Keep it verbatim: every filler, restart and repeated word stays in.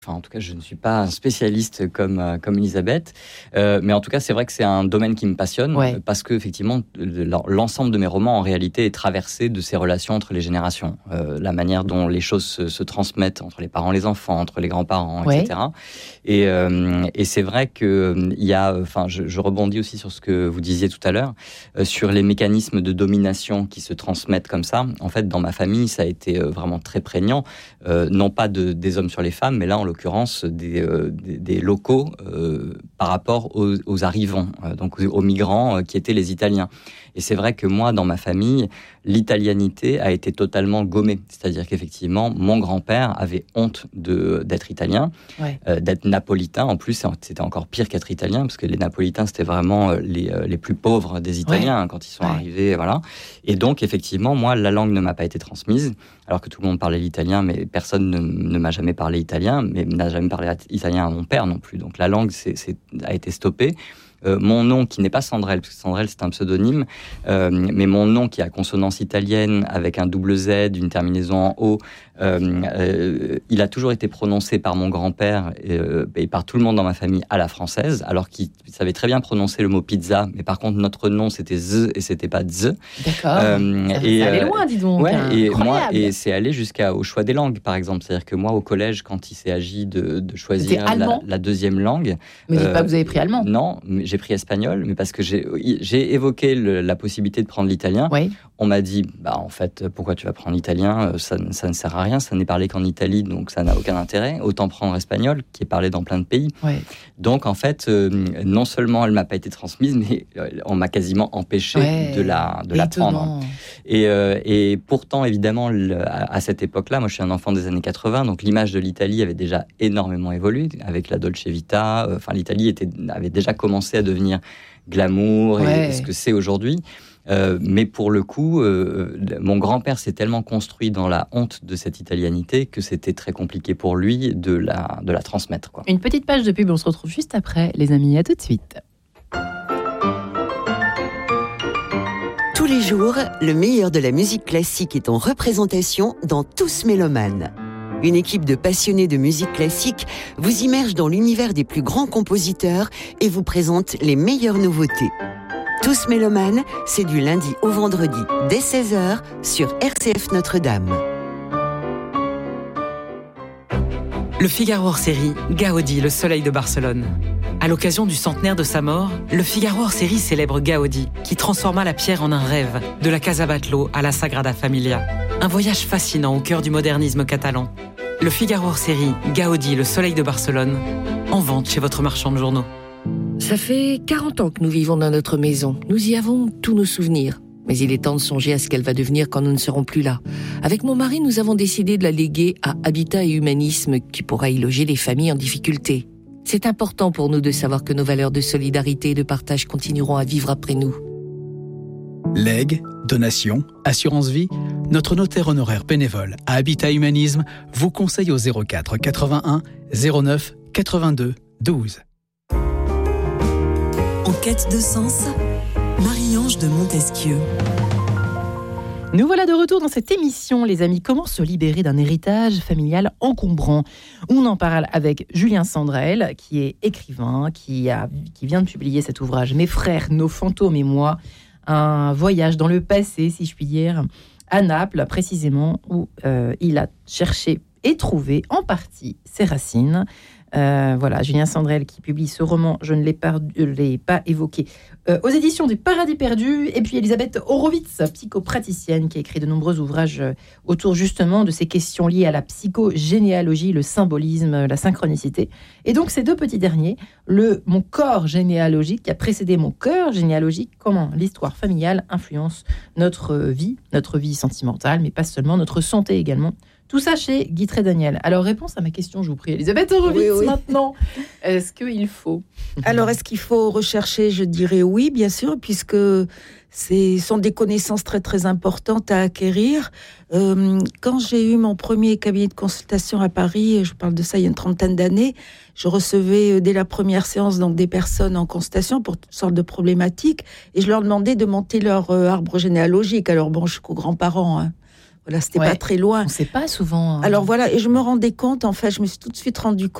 Enfin, en tout cas, je ne suis pas un spécialiste comme, euh, comme Elisabeth, euh, mais en tout cas, c'est vrai que c'est un domaine qui me passionne, Ouais. parce que effectivement, l'ensemble de mes romans, en réalité, est traversé de ces relations entre les générations, euh, la manière dont les choses se, se transmettent entre les parents, les enfants, entre les grands-parents, Ouais. et cetera. Et, euh, et c'est vrai que il y a, enfin, je, je rebondis aussi sur ce que vous disiez tout à l'heure, euh, sur les mécanismes de domination qui se transmettent comme ça. En fait, dans ma famille, ça a été euh, vraiment très prégnant, euh, non pas de, des hommes sur les femmes, mais là, en l'occurrence des, euh, des, des locaux euh, par rapport aux, aux arrivants, euh, donc aux, aux migrants euh, qui étaient les Italiens. Et c'est vrai que moi, dans ma famille, l'italianité a été totalement gommée. C'est-à-dire qu'effectivement, mon grand-père avait honte de, d'être italien, Ouais. euh, d'être napolitain. En plus, c'était encore pire qu'être italien, parce que les napolitains, c'était vraiment les, les plus pauvres des Italiens, ouais. hein, quand ils sont ouais. arrivés. Voilà. Et donc, effectivement, moi, la langue ne m'a pas été transmise, alors que tout le monde parlait l'italien, mais personne ne, ne m'a jamais parlé italien, mais n'a jamais parlé italien à mon père non plus. Donc, la langue c'est, c'est, a été stoppée. Euh, mon nom, qui n'est pas Sandrel, parce que Sandrel, c'est un pseudonyme, euh, mais mon nom, qui a consonance italienne, avec un double Z, une terminaison en O, euh, euh, il a toujours été prononcé par mon grand-père et, euh, et par tout le monde dans ma famille à la française, alors qu'il savait très bien prononcer le mot pizza, mais par contre, notre nom, c'était Z et c'était pas Z. D'accord. Euh, ça, et, ça allait loin, dis donc. Ouais, et, incroyable. moi, et c'est allé jusqu'au choix des langues, par exemple. C'est-à-dire que moi, au collège, quand il s'est agi de, de choisir la, la deuxième langue... Mais euh, pas que vous avez pris allemand. Non, mais j'ai pris espagnol, mais parce que j'ai, j'ai évoqué le, la possibilité de prendre l'italien. Oui. On m'a dit, bah, en fait, pourquoi tu vas prendre l'italien ? ça, ça ne sert à rien, ça n'est parlé qu'en Italie, donc ça n'a aucun intérêt. Autant prendre espagnol, qui est parlé dans plein de pays. Oui. Donc, en fait, euh, non seulement elle ne m'a pas été transmise, mais on m'a quasiment empêché ouais. de, la, de la prendre. Et, euh, et pourtant, évidemment, le, à, à cette époque-là, moi je suis un enfant des années quatre-vingts, donc l'image de l'Italie avait déjà énormément évolué, avec la Dolce Vita. Enfin, l'Italie était, avait déjà commencé à devenir glamour ouais. et, et ce que c'est aujourd'hui. Euh, mais pour le coup, euh, mon grand-père s'est tellement construit dans la honte de cette italianité que c'était très compliqué pour lui de la, de la transmettre, quoi. Une petite page de pub, on se retrouve juste après, les amis, à tout de suite. Tous les jours, le meilleur de la musique classique est en représentation dans Tous Mélomanes. Une équipe de passionnés de musique classique vous immerge dans l'univers des plus grands compositeurs et vous présente les meilleures nouveautés. Tous Mélomanes, c'est du lundi au vendredi dès seize heures sur R C F Notre-Dame. Le Figaro hors-série, Gaudi, le soleil de Barcelone. À l'occasion du centenaire de sa mort, le Figaro hors-série célèbre Gaudi, qui transforma la pierre en un rêve, de la Casa Batlló à la Sagrada Familia. Un voyage fascinant au cœur du modernisme catalan. Le Figaro hors-série, Gaudi, le soleil de Barcelone, en vente chez votre marchand de journaux. Ça fait quarante ans que nous vivons dans notre maison. Nous y avons tous nos souvenirs. Mais il est temps de songer à ce qu'elle va devenir quand nous ne serons plus là. Avec mon mari, nous avons décidé de la léguer à Habitat et Humanisme, qui pourra y loger les familles en difficulté. C'est important pour nous de savoir que nos valeurs de solidarité et de partage continueront à vivre après nous. Legs, donations, assurance vie, notre notaire honoraire bénévole à Habitat Humanisme vous conseille au zéro quatre quatre-vingt-un zéro neuf quatre-vingt-deux douze. En quête de sens, Marie-Ange de Montesquieu. Nous voilà de retour dans cette émission, les amis. Comment se libérer d'un héritage familial encombrant ? On en parle avec Julien Sandrel, qui est écrivain, qui, a, qui vient de publier cet ouvrage « Mes frères, nos fantômes et moi », un voyage dans le passé, si je puis dire, à Naples, précisément, où euh, il a cherché et trouvé en partie ses racines. Euh, voilà, Julien Sandrel qui publie ce roman, je ne l'ai pas, l'ai pas évoqué, euh, aux éditions du Paradis Perdu. Et puis Elisabeth Horowitz, psychopraticienne, qui a écrit de nombreux ouvrages euh, autour justement de ces questions liées à la psychogénéalogie, le symbolisme, la synchronicité. Et donc ces deux petits derniers, le Mon corps généalogique qui a précédé Mon cœur généalogique, comment l'histoire familiale influence notre vie, notre vie sentimentale, mais pas seulement, notre santé également. Tout ça chez Guy Trédaniel. Alors, réponse à ma question, je vous prie, Elisabeth Horowitz, oui, oui. Maintenant. Est-ce qu'il faut Alors, est-ce qu'il faut rechercher ? Je dirais oui, bien sûr, puisque ce sont des connaissances très, très importantes à acquérir. Euh, quand j'ai eu mon premier cabinet de consultation à Paris, je parle de ça il y a une trentaine d'années, je recevais dès la première séance donc des personnes en consultation pour toutes sortes de problématiques, et je leur demandais de monter leur euh, arbre généalogique. Alors, bon, jusqu'aux grands-parents, hein. Voilà, c'était Ouais. pas très loin. On ne sait pas souvent. hein. Alors voilà, et je me rendais compte, en fait, je me suis tout de suite rendu compte